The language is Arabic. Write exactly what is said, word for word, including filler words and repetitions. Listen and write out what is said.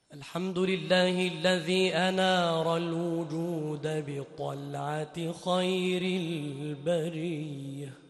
الحمد لله الذي أنار الوجود بطلعة خير البرية